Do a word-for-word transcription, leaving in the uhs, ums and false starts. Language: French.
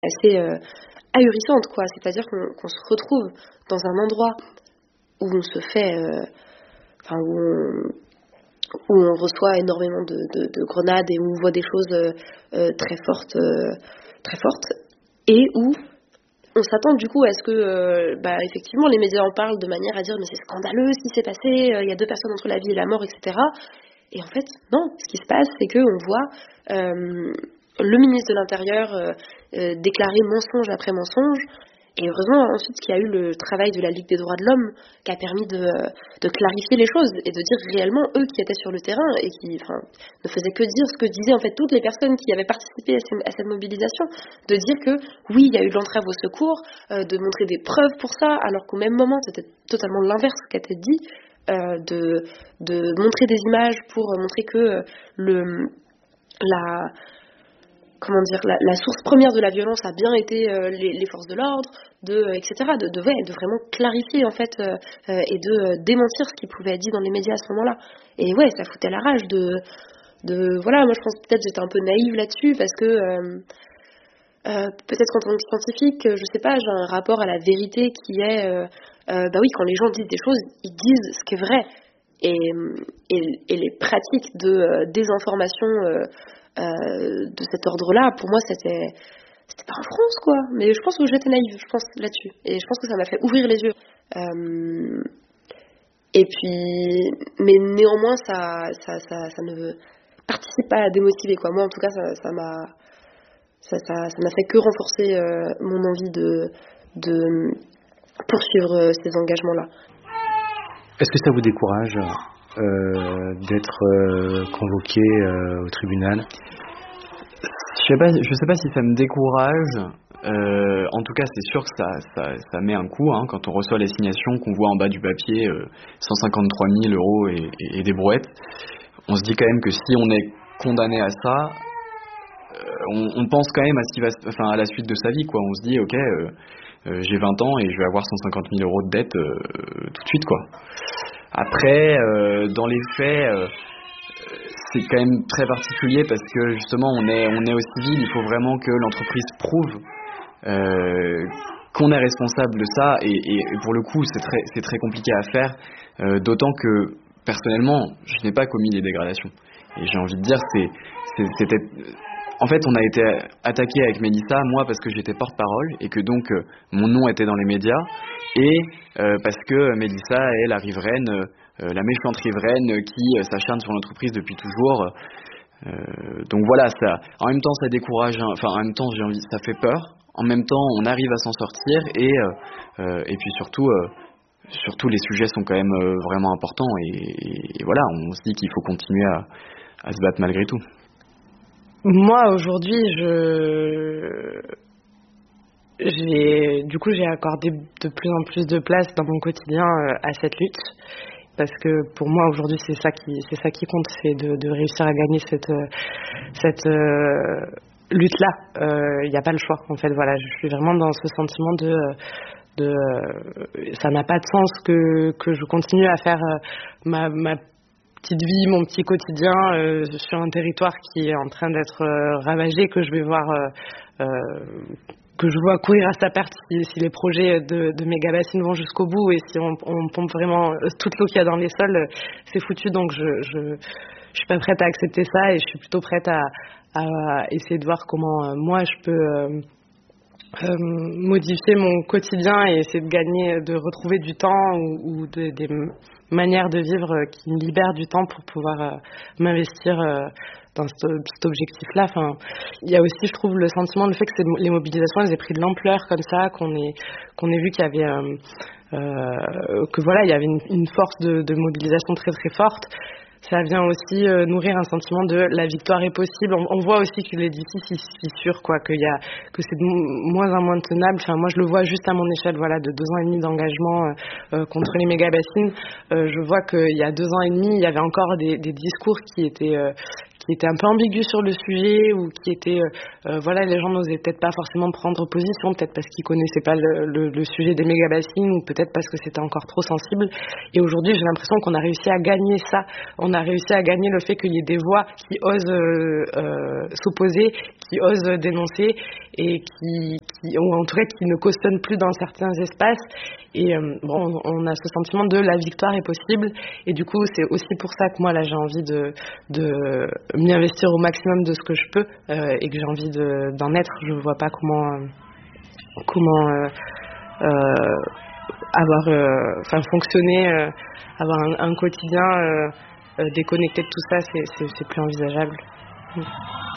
assez euh, ahurissante, quoi. C'est-à-dire qu'on, qu'on se retrouve dans un endroit où on se fait, euh, enfin où on, où on reçoit énormément de, de, de grenades et où on voit des choses euh, euh, très fortes, euh, très fortes, et où on s'attend du coup à ce que, euh, bah, effectivement, les médias en parlent de manière à dire mais c'est scandaleux ce qui s'est passé, il y a deux personnes entre la vie et la mort, et cetera. Et en fait, non, ce qui se passe, c'est qu'on voit euh, le ministre de l'Intérieur euh, euh, déclarer mensonge après mensonge. Et heureusement, ensuite, qu'il y a eu le travail de la Ligue des droits de l'homme qui a permis de, de clarifier les choses et de dire réellement, eux qui étaient sur le terrain et qui enfin, ne faisaient que dire ce que disaient en fait toutes les personnes qui avaient participé à, ces, à cette mobilisation, de dire que oui, il y a eu de l'entrave au secours, euh, de montrer des preuves pour ça, alors qu'au même moment, c'était totalement l'inverse qui a été dit, euh, de, de montrer des images pour montrer que euh, le, la... comment dire, la, la source première de la violence a bien été euh, les, les forces de l'ordre, de, euh, et cetera, de, de, ouais, de vraiment clarifier en fait euh, euh, et de euh, démentir ce qui pouvait être dit dans les médias à ce moment-là. Et ouais, ça foutait la rage de, de voilà, moi je pense peut-être j'étais un peu naïve là-dessus parce que euh, euh, peut-être qu'en tant que scientifique, je sais pas, j'ai un rapport à la vérité qui est, euh, euh, bah oui, quand les gens disent des choses, ils disent ce qui est vrai. Et, et, et les pratiques de euh, désinformation euh, euh, de cet ordre-là, pour moi, c'était, c'était pas en France, quoi. Mais je pense que j'étais naïve, je pense, là-dessus. Et je pense que ça m'a fait ouvrir les yeux. Euh, et puis, mais néanmoins, ça, ça, ça, ça ne participe pas à démotiver, quoi. Moi, en tout cas, ça, ça m'a, ça, ça, ça n'a fait que renforcer euh, mon envie de, de poursuivre euh, ces engagements-là. Est-ce que ça vous décourage euh, d'être euh, convoqué euh, au tribunal ? Je sais pas, je sais pas si ça me décourage. Euh, en tout cas, c'est sûr que ça, ça, ça met un coup hein, quand on reçoit l'assignation, qu'on voit en bas du papier euh, cent cinquante-trois mille euros et, et, et des brouettes. On se dit quand même que si on est condamné à ça, euh, on, on pense quand même à ce qui va, enfin à la suite de sa vie, quoi. On se dit, ok, euh, euh, j'ai vingt ans et je vais avoir cent cinquante mille euros de dette euh, tout de suite, quoi. Après, euh, dans les faits. Euh, C'est quand même très particulier parce que justement on est on est au civil, il faut vraiment que l'entreprise prouve euh, qu'on est responsable de ça et, et, et pour le coup c'est très c'est très compliqué à faire, euh, d'autant que personnellement je n'ai pas commis les dégradations et j'ai envie de dire c'est, c'est c'était en fait on a été attaqué avec Mélissa, moi parce que j'étais porte-parole et que donc euh, mon nom était dans les médias et euh, parce que Mélissa est la riveraine euh, Euh, la méchante riveraine qui euh, s'acharne sur l'entreprise depuis toujours. Euh, donc voilà, ça, en même temps ça décourage, hein, enfin en même temps j'ai envie, ça fait peur. En même temps, on arrive à s'en sortir et euh, euh, et puis surtout, euh, surtout les sujets sont quand même euh, vraiment importants et, et, et voilà, on se dit qu'il faut continuer à, à se battre malgré tout. Moi aujourd'hui, je j'ai du coup j'ai accordé de plus en plus de place dans mon quotidien euh, à cette lutte. Parce que pour moi aujourd'hui c'est ça qui c'est ça qui compte, c'est de, de réussir à gagner cette cette euh, lutte là. Il euh, n'y a pas le choix en fait. Voilà, je suis vraiment dans ce sentiment de de euh, ça n'a pas de sens que que je continue à faire euh, ma ma petite vie, mon petit quotidien euh, sur un territoire qui est en train d'être euh, ravagé, que je vais voir euh, euh, que je vois courir à sa perte si, si les projets de, de méga-bassines vont jusqu'au bout et si on, on pompe vraiment toute l'eau qu'il y a dans les sols, c'est foutu. Donc je, je, je suis pas prête à accepter ça et je suis plutôt prête à, à essayer de voir comment euh, moi je peux euh, euh, modifier mon quotidien et essayer de gagner, de retrouver du temps ou, ou de, des manières de vivre qui me libèrent du temps pour pouvoir euh, m'investir euh, dans cet objectif-là. Enfin, il y a aussi, je trouve, le sentiment, le fait que les mobilisations, elles aient pris de l'ampleur comme ça, qu'on ait, qu'on ait vu qu'il y avait, euh, euh, que voilà, il y avait une, une force de, de mobilisation très très forte. Ça vient aussi euh, nourrir un sentiment de la victoire est possible. On, on voit aussi que l'édifice il se fissure, quoi, qu'il y a, que c'est de moins en moins tenable. Enfin, moi, je le vois juste à mon échelle, voilà, de deux ans et demi d'engagement euh, euh, contre les méga-bassines. Euh, je vois qu'il y a deux ans et demi, il y avait encore des, des discours qui étaient, euh, qui était un peu ambigu sur le sujet ou qui était, euh, voilà, les gens n'osaient peut-être pas forcément prendre position, peut-être parce qu'ils connaissaient pas le, le, le sujet des méga-bassines ou peut-être parce que c'était encore trop sensible. Et aujourd'hui, j'ai l'impression qu'on a réussi à gagner ça. On a réussi à gagner le fait qu'il y ait des voix qui osent euh, euh, s'opposer, qui osent dénoncer et qui, qui, ou en tout cas qui ne cautionnent plus dans certains espaces. Et euh, bon, on a ce sentiment de la victoire est possible. Et du coup, c'est aussi pour ça que moi, là, j'ai envie de, de m'y investir au maximum de ce que je peux euh, et que j'ai envie de, d'en être. Je ne vois pas comment, euh, comment euh, euh, avoir, enfin, euh, fonctionner, euh, avoir un, un quotidien euh, euh, déconnecté de tout ça, c'est, c'est, c'est plus envisageable.